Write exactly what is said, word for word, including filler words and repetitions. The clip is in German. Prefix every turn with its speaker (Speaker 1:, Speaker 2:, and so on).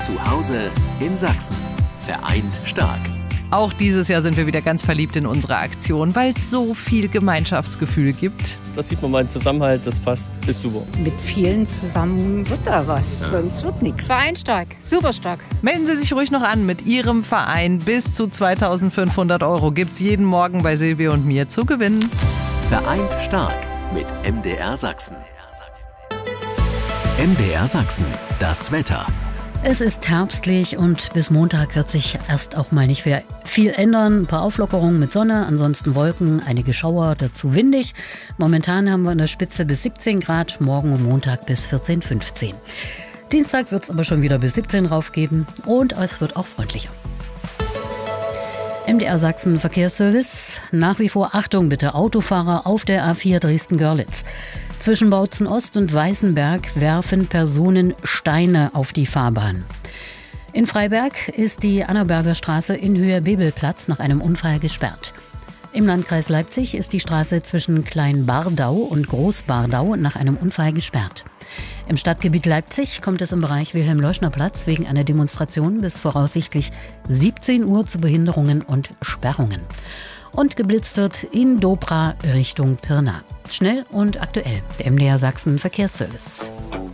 Speaker 1: Zu Hause in Sachsen. Vereint stark.
Speaker 2: Auch dieses Jahr sind wir wieder ganz verliebt in unsere Aktion, weil es so viel Gemeinschaftsgefühl gibt.
Speaker 3: Das sieht man mal, ein Zusammenhalt, das passt, ist super.
Speaker 4: Mit vielen zusammen wird da was, ja. Sonst wird nichts.
Speaker 5: Vereint stark, super stark.
Speaker 2: Melden Sie sich ruhig noch an mit Ihrem Verein. Bis zu zweitausendfünfhundert Euro gibt's jeden Morgen bei Silvia und mir zu gewinnen.
Speaker 1: Vereint stark mit M D R Sachsen. M D R Sachsen, das Wetter.
Speaker 6: Es ist herbstlich und bis Montag wird sich erst auch mal nicht mehr viel ändern. Ein paar Auflockerungen mit Sonne, ansonsten Wolken, einige Schauer, dazu windig. Momentan haben wir in der Spitze bis siebzehn Grad, morgen und Montag bis vierzehn, fünfzehn. Dienstag wird es aber schon wieder bis siebzehn raufgeben und es wird auch freundlicher. M D R Sachsen Verkehrsservice. Nach wie vor Achtung bitte, Autofahrer auf der A vier Dresden-Görlitz. Zwischen Bautzen Ost und Weißenberg werfen Personen Steine auf die Fahrbahn. In Freiberg ist die Annaberger Straße in Höhe Bebelplatz nach einem Unfall gesperrt. Im Landkreis Leipzig ist die Straße zwischen Klein-Bardau und Groß-Bardau nach einem Unfall gesperrt. Im Stadtgebiet Leipzig kommt es im Bereich Wilhelm-Leuschner-Platz wegen einer Demonstration bis voraussichtlich siebzehn Uhr zu Behinderungen und Sperrungen. Und geblitzt wird in Dobra Richtung Pirna. Schnell und aktuell, der M D R Sachsen Verkehrsservice.